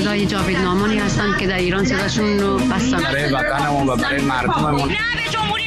صدای جاوید نامانی هستند که در ایران صداشون رو بستن برای وطنمون و برای مردممون. نه به جمهوری